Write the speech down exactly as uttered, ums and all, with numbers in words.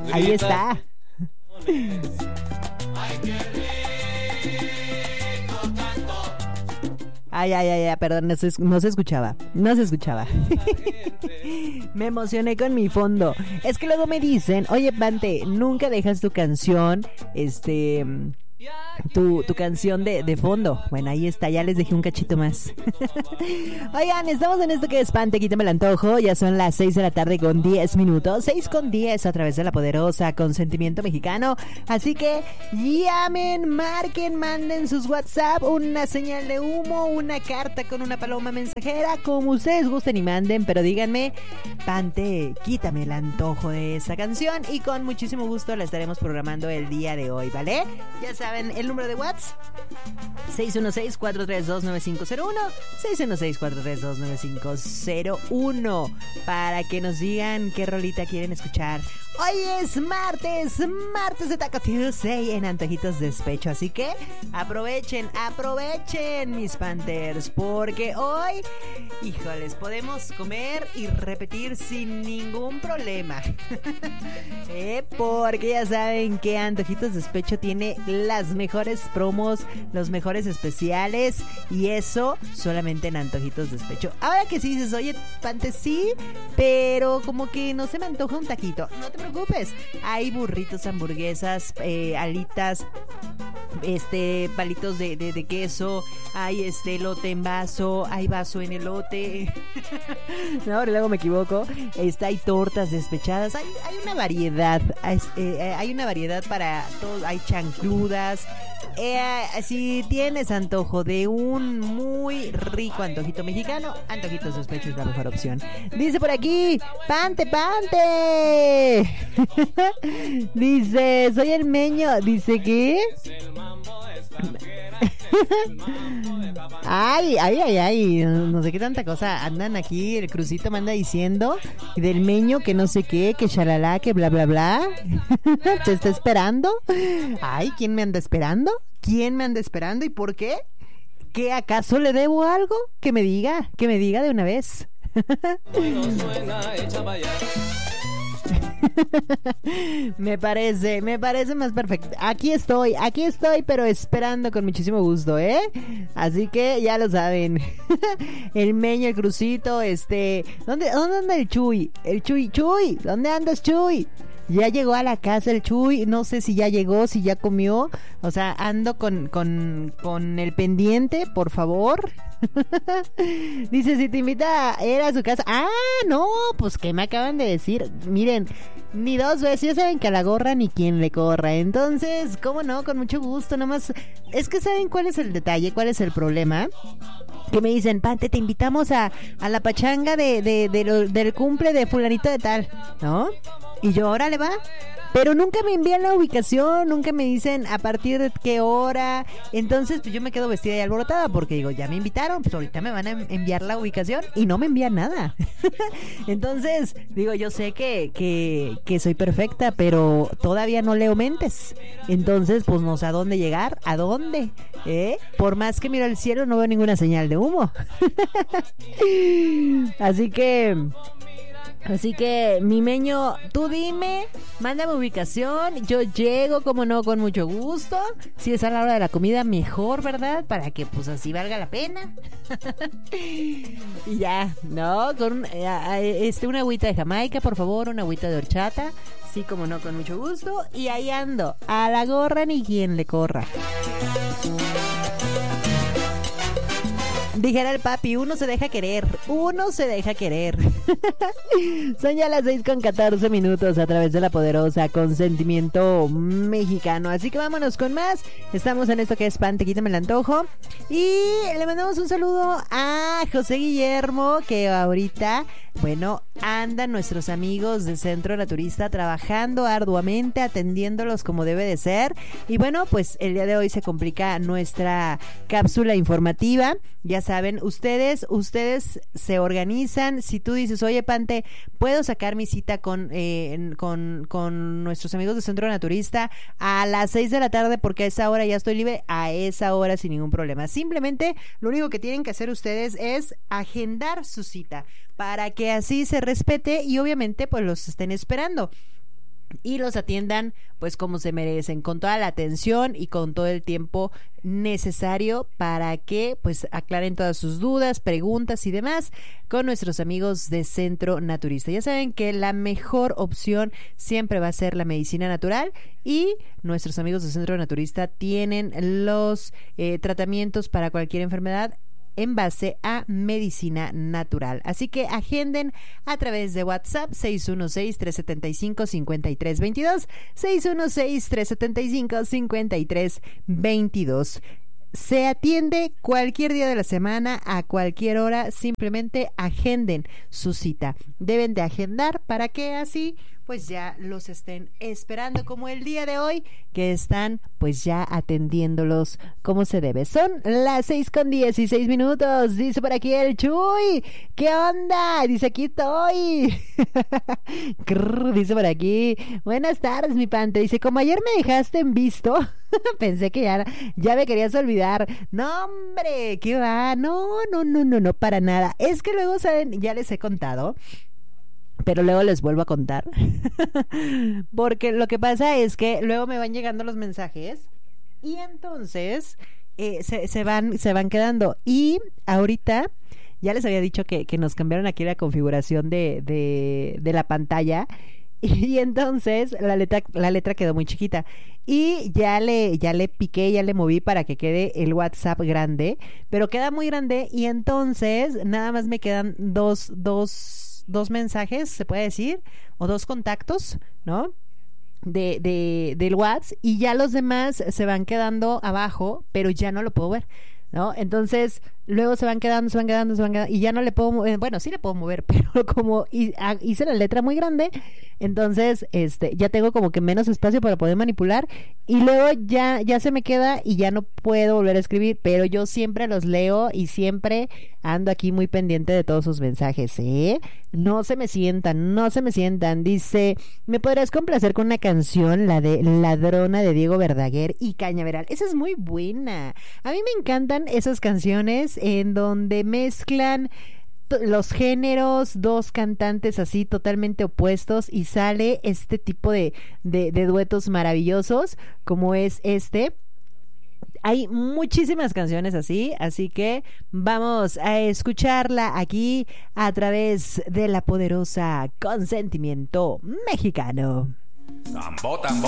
Ahí está. Ay, ay, ay, ay, perdón, no se, no se escuchaba, no se escuchaba. Me emocioné con mi fondo. Es que luego me dicen, oye, Pante, nunca dejas tu canción, este... Tu, tu canción de, de fondo. Bueno, ahí está, ya les dejé un cachito más. Oigan, estamos en esto que es Pante, quítame el antojo. Ya son las seis de la tarde con diez minutos. seis con diez a través de la poderosa Consentimiento Mexicano. Así que llamen, marquen, manden sus WhatsApp, una señal de humo, una carta con una paloma mensajera, como ustedes gusten y manden, pero díganme, Pante, quítame el antojo de esa canción y con muchísimo gusto la estaremos programando el día de hoy, ¿vale? Ya saben, el número de WhatsApp seis uno seis, cuatro tres dos, nueve cinco cero uno seis uno seis, cuatro tres dos, nueve cinco cero uno para que nos digan qué rolita quieren escuchar. Hoy es martes, martes de Taco Tuesday en Antojitos Despecho, así que aprovechen, aprovechen mis Panthers, porque hoy, híjoles, podemos comer y repetir sin ningún problema. eh, porque ya saben que Antojitos Despecho tiene las mejores promos, los mejores especiales, y eso solamente en Antojitos Despecho. Ahora que sí dices, oye, Pante, sí, pero como que no se me antoja un taquito, no te preocupes, hay burritos, hamburguesas, eh, alitas, este, palitos de, de, de queso, hay este elote en vaso, hay vaso en elote. No, ahora luego me equivoco. Está, hay tortas despechadas, hay, hay una variedad, hay, eh, hay una variedad para todos, hay chancludas. Eh, si tienes antojo de un muy rico antojito mexicano, Antojitos Despecho es la mejor opción. Dice por aquí, Pante, Pante. Dice, soy el Meño. Dice que... Ay, ay, ay, ay, no sé qué tanta cosa andan aquí. El Crucito me anda diciendo del Meño que no sé qué, que shalala, que bla, bla, bla. ¿Te está esperando? Ay, ¿quién me anda esperando? ¿Quién me anda esperando y por qué? ¿Qué acaso le debo algo? Que me diga, que me diga de una vez. Me parece, me parece más perfecto. Aquí estoy, aquí estoy, pero esperando con muchísimo gusto, ¿eh? Así que ya lo saben. El Meño, el Crucito, este... ¿Dónde, dónde anda el Chuy? El Chuy, Chuy, ¿dónde andas, Chuy? Ya llegó a la casa el Chuy, no sé si ya llegó, si ya comió. O sea, ando con, con, con el pendiente, por favor. Dice, si te invita a ir a su casa. Ah, no, pues que me acaban de decir. Miren, ni dos veces, ya saben que a la gorra ni quien le corra. Entonces, cómo no, con mucho gusto. Nomás, es que saben cuál es el detalle, cuál es el problema. Que me dicen, Pante, te invitamos a, a la pachanga de, de, de lo, del cumple de fulanito de tal, ¿no? Y yo, órale, va. Pero nunca me envían la ubicación, nunca me dicen a partir de qué hora. Entonces, pues yo me quedo vestida y alborotada porque digo, ya me invitaron, pues ahorita me van a enviar la ubicación y no me envían nada. Entonces, digo, yo sé que, que, que soy perfecta, pero todavía no leo mentes. Entonces, pues no sé a dónde llegar, a dónde, ¿eh? Por más que miro al cielo, no veo ninguna señal de humo. Así que... Así que, mi Meño, tú dime, mándame ubicación, yo llego, como no, con mucho gusto. Si es a la hora de la comida, mejor, ¿verdad? Para que pues así valga la pena. Y ya, ¿no? Con eh, este, una agüita de Jamaica, por favor, una agüita de horchata. Sí, como no, con mucho gusto. Y ahí ando, a la gorra ni quien le corra. Dijera el papi, uno se deja querer, uno se deja querer. Son ya las seis con catorce minutos a través de la poderosa Consentimiento Mexicano. Así que vámonos con más. Estamos en esto que es Pante, quítame el antojo. Y le mandamos un saludo a José Guillermo, que ahorita, bueno, andan nuestros amigos de Centro Naturista trabajando arduamente, atendiéndolos como debe de ser. Y bueno, pues el día de hoy se complica nuestra cápsula informativa. Ya saben, ustedes, ustedes se organizan. Si tú dices, oye, Pante, puedo sacar mi cita con, eh, con, con nuestros amigos de Centro Naturista a las seis de la tarde porque a esa hora ya estoy libre, a esa hora sin ningún problema. Simplemente lo único que tienen que hacer ustedes es agendar su cita para que así se respete y obviamente pues los estén esperando. y los atiendan pues como se merecen, con toda la atención y con todo el tiempo necesario para que pues aclaren todas sus dudas, preguntas y demás con nuestros amigos de Centro Naturista. Ya saben que la mejor opción siempre va a ser la medicina natural y nuestros amigos de Centro Naturista tienen los eh, tratamientos para cualquier enfermedad en base a medicina natural. Así que agenden a través de WhatsApp seis uno seis, tres siete cinco, cinco tres dos dos, seis uno seis, tres siete cinco, cinco tres dos dos. Se atiende cualquier día de la semana, a cualquier hora, simplemente agenden su cita. Deben de agendar para que así pues ya los estén esperando, como el día de hoy, que están pues ya atendiéndolos como se debe. Son las seis con dieciséis minutos, dice por aquí el Chuy. ¿Qué onda? Dice, aquí estoy. Dice por aquí, buenas tardes, mi pante. Dice, como ayer me dejaste en visto, pensé que ya, ya me querías olvidar. No, hombre, ¿qué va? No, no, no, no, no, para nada. Es que luego, ¿saben? Ya les he contado, pero luego les vuelvo a contar. Porque lo que pasa es que luego me van llegando los mensajes y entonces eh, se, se van se van quedando. Y ahorita ya les había dicho que, que nos cambiaron aquí la configuración de, de, de la pantalla. Y entonces la letra la letra quedó muy chiquita y ya le ya le piqué, ya le moví para que quede el WhatsApp grande, pero queda muy grande y entonces nada más me quedan dos dos dos mensajes, se puede decir, o dos contactos, ¿no? De, de del WhatsApp, y ya los demás se van quedando abajo, pero ya no lo puedo ver, ¿no? Entonces, luego se van quedando, se van quedando, se van quedando, y ya no le puedo mover, bueno, sí le puedo mover, pero como hice la letra muy grande, entonces, este, ya tengo como que menos espacio para poder manipular, y luego ya, ya se me queda y ya no puedo volver a escribir, pero yo siempre los leo y siempre ando aquí muy pendiente de todos sus mensajes, ¿eh? No se me sientan, no se me sientan. Dice, ¿me podrás complacer con una canción, la de Ladrona de Diego Verdaguer y Cañaveral? Esa es muy buena. A mí me encantan esas canciones en donde mezclan los géneros, dos cantantes así totalmente opuestos y sale este tipo de, de, de duetos maravillosos como es este. Hay muchísimas canciones así, así que vamos a escucharla aquí a través de la poderosa Consentimiento Mexicano. Tambo, tambo.